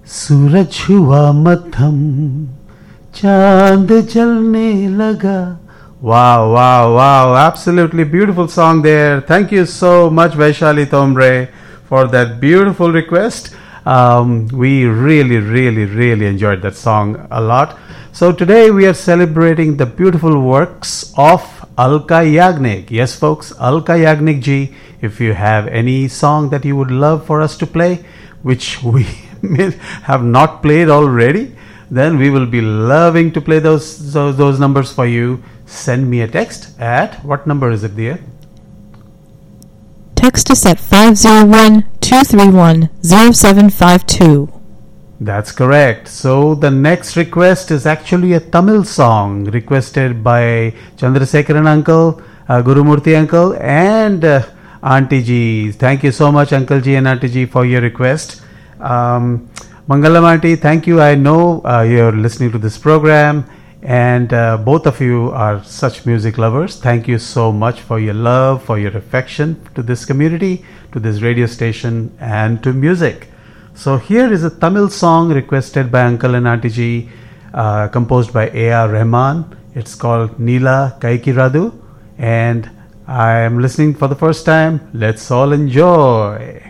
सूरज हुआ मध्यम चांद जलने लगा. Wow, wow, wow. Absolutely beautiful song there. Thank you so much, Vaishali Tombre, for that beautiful request. We really enjoyed that song a lot. So today we are celebrating the beautiful works of Alka Yagnik. Yes, folks, Alka Yagnik ji. If you have any song that you would love for us to play, which we may have not played already, then we will be loving to play those numbers for you. Send me a text at, what number is it, dear? Text us at 501-231-0752. That's correct. So the next request is actually a Tamil song requested by Chandrasekharan uncle, Gurumurthy uncle, and Auntie G. Thank you so much, Uncle G and Auntie G, for your request. Mangalam Auntie, thank you. I know you're listening to this program, and both of you are such music lovers. Thank you so much for your love, for your affection to this community, to this radio station, and to music. So here is a Tamil song requested by Uncle and Auntie G, composed by A.R. Rahman. It's called Neela Kaikiradu, and I am listening for the first time. Let's all enjoy.